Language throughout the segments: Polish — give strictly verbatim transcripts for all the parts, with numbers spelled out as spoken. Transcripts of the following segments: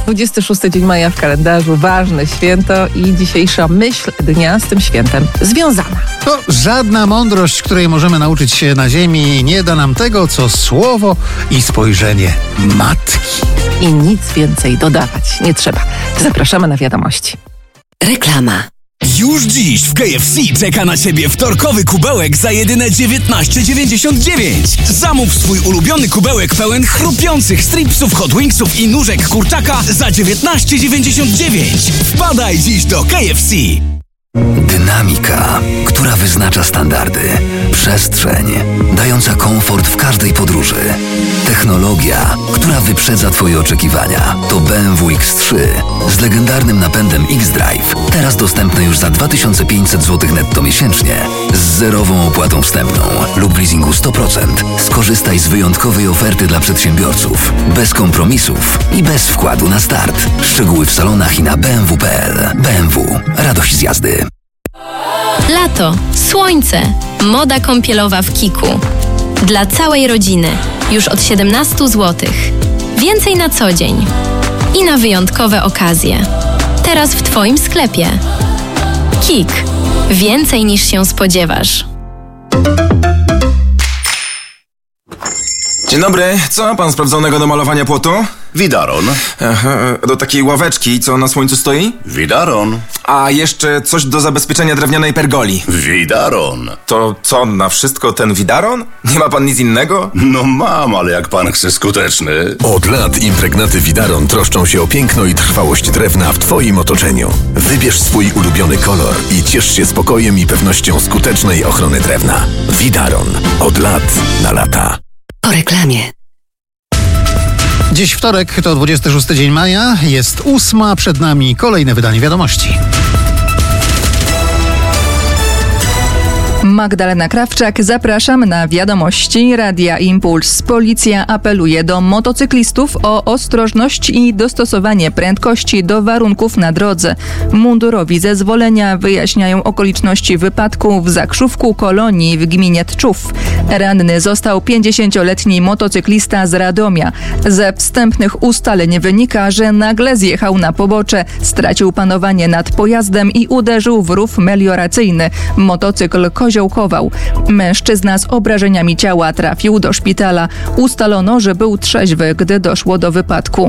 dwudziesty szósty dzień maja w kalendarzu, ważne święto i dzisiejsza myśl dnia z tym świętem związana. To żadna mądrość, której możemy nauczyć się na ziemi, nie da nam tego, co słowo i spojrzenie matki. I nic więcej dodawać nie trzeba. Zapraszamy na wiadomości. Reklama. Już dziś w K F C czeka na Ciebie wtorkowy kubełek za jedyne dziewiętnaście dziewięćdziesiąt dziewięć. Zamów swój ulubiony kubełek pełen chrupiących stripsów, hot wingsów i nóżek kurczaka za dziewiętnaście dziewięćdziesiąt dziewięć. Wpadaj dziś do K F C. Dynamika, która wyznacza standardy. Przestrzeń, dająca komfort w każdej podróży. Technologia, która wyprzedza Twoje oczekiwania. To B M W X trzy z legendarnym napędem X-Drive. Teraz dostępne już za dwa tysiące pięćset złotych netto miesięcznie. Z zerową opłatą wstępną lub leasingu sto procent. Skorzystaj z wyjątkowej oferty dla przedsiębiorców. Bez kompromisów i bez wkładu na start. Szczegóły w salonach i na b m w kropka p l. B M W. Radość z jazdy. Lato, słońce, moda kąpielowa w Kiku. Dla całej rodziny, już od siedemnaście złotych. Więcej na co dzień i na wyjątkowe okazje. Teraz w Twoim sklepie. Kik. Więcej niż się spodziewasz. Dzień dobry, co ma pan sprawdzonego do malowania płotu? Widaron. Aha, do takiej ławeczki, co na słońcu stoi? Widaron. A jeszcze coś do zabezpieczenia drewnianej pergoli. Widaron. To co, na wszystko ten widaron? Nie ma pan nic innego? No mam, ale jak pan chce skuteczny. Od lat impregnaty Widaron troszczą się o piękno i trwałość drewna w Twoim otoczeniu. Wybierz swój ulubiony kolor i ciesz się spokojem i pewnością skutecznej ochrony drewna. Widaron. Od lat na lata. Po reklamie. Dziś wtorek, to dwudziesty szósty dzień maja, jest ósma, przed nami kolejne wydanie wiadomości. Magdalena Krawczak, zapraszam na wiadomości Radia Impuls. Policja apeluje do motocyklistów o ostrożność i dostosowanie prędkości do warunków na drodze. Mundurowi zezwolenia wyjaśniają okoliczności wypadku w Zakrzówku Kolonii w gminie Tczów. Ranny został pięćdziesięcioletni motocyklista z Radomia. Ze wstępnych ustaleń wynika, że nagle zjechał na pobocze, stracił panowanie nad pojazdem i uderzył w rów melioracyjny. Motocykl koziołkował. Mężczyzna z obrażeniami ciała trafił do szpitala. Ustalono, że był trzeźwy, gdy doszło do wypadku.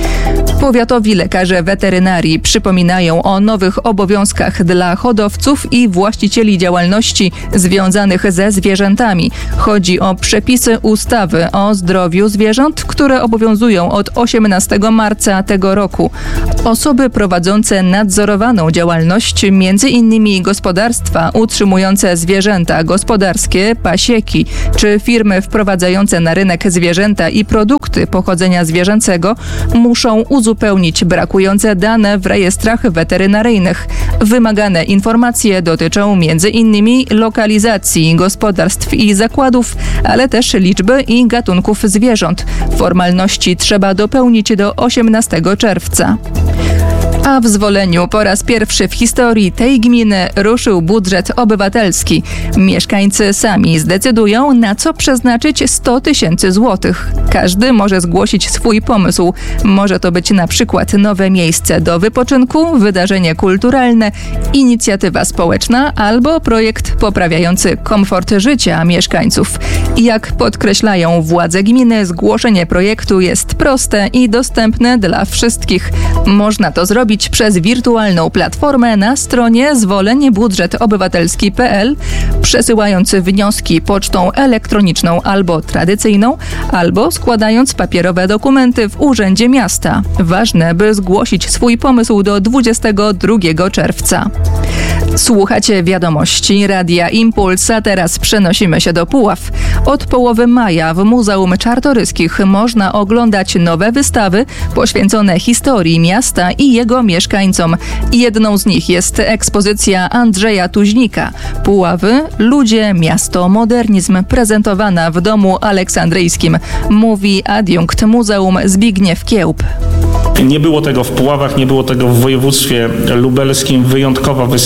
Powiatowi lekarze weterynarii przypominają o nowych obowiązkach dla hodowców i właścicieli działalności związanych ze zwierzętami. Chodzi o przepisy ustawy o zdrowiu zwierząt, które obowiązują od osiemnastego marca tego roku. Osoby prowadzące nadzorowaną działalność, między innymi gospodarstwa utrzymujące zwierzęta gospodarskie, pasieki czy firmy wprowadzające na rynek zwierzęta i produkty pochodzenia zwierzęcego, muszą uzupełnić brakujące dane w rejestrach weterynaryjnych. Wymagane informacje dotyczą między innymi lokalizacji gospodarstw i zakładów, ale też liczby i gatunków zwierząt. Formalności trzeba dopełnić do osiemnastego czerwca. A w Zwoleniu po raz pierwszy w historii tej gminy ruszył budżet obywatelski. Mieszkańcy sami zdecydują, na co przeznaczyć sto tysięcy złotych. Każdy może zgłosić swój pomysł. Może to być na przykład nowe miejsce do wypoczynku, wydarzenie kulturalne, inicjatywa społeczna albo projekt poprawiający komfort życia mieszkańców. Jak podkreślają władze gminy, zgłoszenie projektu jest proste i dostępne dla wszystkich. Można to zrobić przez wirtualną platformę na stronie zwolenie budżet obywatelski kropka p l, przesyłając wnioski pocztą elektroniczną albo tradycyjną, albo składając papierowe dokumenty w Urzędzie Miasta. Ważne, by zgłosić swój pomysł do dwudziestego drugiego czerwca. Słuchacie wiadomości Radia Impuls, a teraz przenosimy się do Puław. Od połowy maja w Muzeum Czartoryskich można oglądać nowe wystawy poświęcone historii miasta i jego mieszkańcom. Jedną z nich jest ekspozycja Andrzeja Tuźnika. Puławy, ludzie, miasto, modernizm, prezentowana w Domu Aleksandryjskim, mówi adiunkt muzeum Zbigniew Kiełb. Nie było tego w Puławach, nie było tego w województwie lubelskim. Wyjątkowa wystawa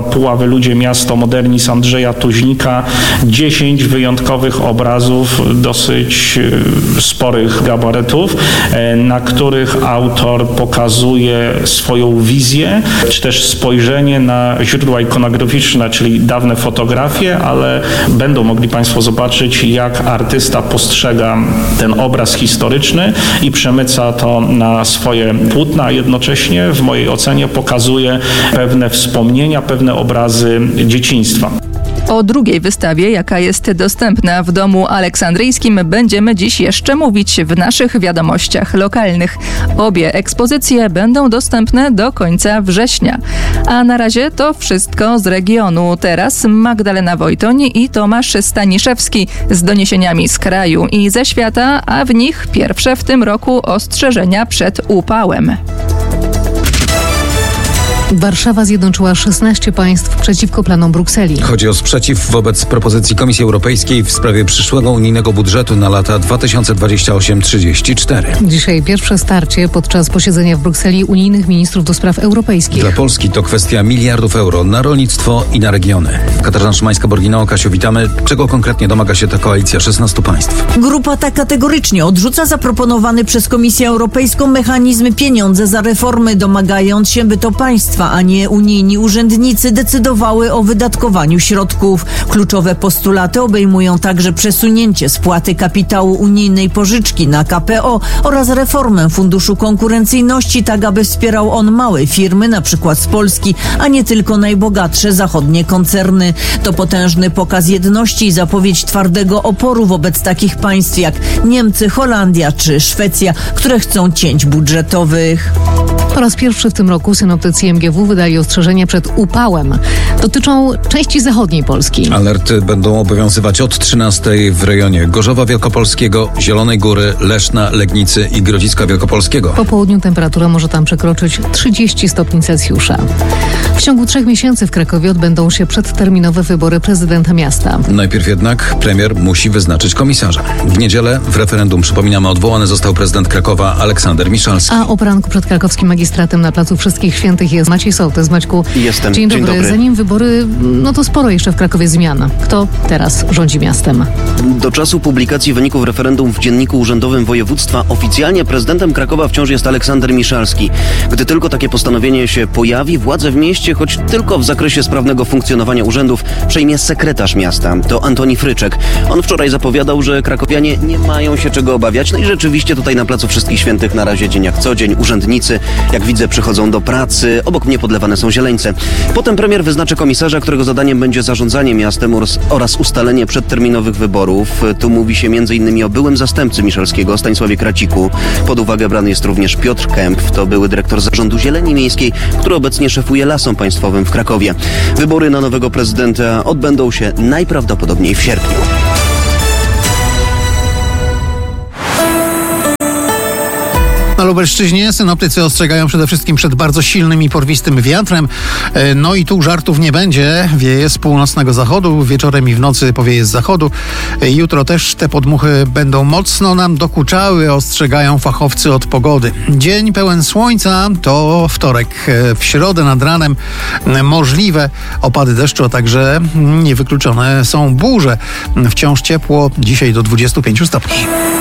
Puławy, Ludzie, Miasto, Modernizm Andrzeja Tuźnika. dziesięć wyjątkowych obrazów, dosyć sporych gabarytów, na których autor pokazuje swoją wizję, czy też spojrzenie na źródła ikonograficzne, czyli dawne fotografie, ale będą mogli Państwo zobaczyć, jak artysta postrzega ten obraz historyczny i przemyca to na swoje płótna, a jednocześnie w mojej ocenie pokazuje pewne wspomnienia, pewne obrazy dzieciństwa. O drugiej wystawie, jaka jest dostępna w Domu Aleksandryjskim, będziemy dziś jeszcze mówić w naszych wiadomościach lokalnych. Obie ekspozycje będą dostępne do końca września. A na razie to wszystko z regionu. Teraz Magdalena Wojtoń i Tomasz Staniszewski z doniesieniami z kraju i ze świata, a w nich pierwsze w tym roku ostrzeżenia przed upałem. Warszawa zjednoczyła szesnaście państw przeciwko planom Brukseli. Chodzi o sprzeciw wobec propozycji Komisji Europejskiej w sprawie przyszłego unijnego budżetu na lata dwa tysiące dwudziesty ósmy do trzydziestego czwartego. Dzisiaj pierwsze starcie podczas posiedzenia w Brukseli unijnych ministrów do spraw europejskich. Dla Polski to kwestia miliardów euro na rolnictwo i na regiony. Katarzyna Szymańska-Borgino, Kasiu, witamy. Czego konkretnie domaga się ta koalicja szesnastu państw? Grupa ta kategorycznie odrzuca zaproponowany przez Komisję Europejską mechanizm pieniądze za reformy, domagając się, by to państwa, a nie unijni urzędnicy decydowały o wydatkowaniu środków. Kluczowe postulaty obejmują także przesunięcie spłaty kapitału unijnej pożyczki na K P O oraz reformę Funduszu Konkurencyjności, tak aby wspierał on małe firmy, na przykład z Polski, a nie tylko najbogatsze zachodnie koncerny. To potężny pokaz jedności i zapowiedź twardego oporu wobec takich państw jak Niemcy, Holandia czy Szwecja, które chcą cięć budżetowych. Po raz pierwszy w tym roku synoptycy M G W wydali ostrzeżenia przed upałem. Dotyczą części zachodniej Polski. Alerty będą obowiązywać od trzynastej w rejonie Gorzowa Wielkopolskiego, Zielonej Góry, Leszna, Legnicy i Grodziska Wielkopolskiego. Po południu temperatura może tam przekroczyć trzydzieści stopni Celsjusza. W ciągu trzech miesięcy w Krakowie odbędą się przedterminowe wybory prezydenta miasta. Najpierw jednak premier musi wyznaczyć komisarza. W niedzielę w referendum, przypominamy, odwołany został prezydent Krakowa Aleksander Miszalski. A o poranku przed krakowskim magistratem na Placu Wszystkich Świętych jest Maciej Sołtys. Maćku, Jestem. Dzień dobry. Dzień dobry. Zanim wybory, no to sporo jeszcze w Krakowie zmian. Kto teraz rządzi miastem? Do czasu publikacji wyników referendum w Dzienniku Urzędowym Województwa oficjalnie prezydentem Krakowa wciąż jest Aleksander Miszalski. Gdy tylko takie postanowienie się pojawi, władzę w mieście, choć tylko w zakresie sprawnego funkcjonowania urzędów, przejmie sekretarz miasta. To Antoni Fryczek. On wczoraj zapowiadał, że krakowianie nie mają się czego obawiać. No i rzeczywiście tutaj na Placu Wszystkich Świętych na razie dzień jak co dzień. Urzędnicy, jak widzę, przychodzą do pracy. Obok mnie podlewane są zieleńce. Potem premier wyznaczy komisarza, którego zadaniem będzie zarządzanie miastem oraz, oraz ustalenie przedterminowych wyborów. Tu mówi się między innymi o byłym zastępcy Miszalskiego, Stanisławie Kraciku. Pod uwagę brany jest również Piotr Kęp. To były dyrektor zarządu Zieleni Miejskiej, który obecnie szefuje Lasom Państwowym w Krakowie. Wybory na nowego prezydenta odbędą się najprawdopodobniej w sierpniu. Na Lubelszczyźnie synoptycy ostrzegają przede wszystkim przed bardzo silnym i porwistym wiatrem. No i tu żartów nie będzie. Wieje z północnego zachodu, wieczorem i w nocy powieje z zachodu. Jutro też te podmuchy będą mocno nam dokuczały, ostrzegają fachowcy od pogody. Dzień pełen słońca to wtorek. W środę nad ranem możliwe opady deszczu, a także niewykluczone są burze. Wciąż ciepło, dzisiaj do dwudziestu pięciu stopni.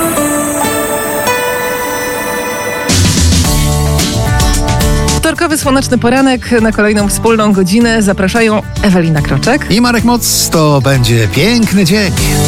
Wtorkowy słoneczny poranek, na kolejną wspólną godzinę zapraszają Ewelina Kroczek i Marek Moc. To będzie piękny dzień.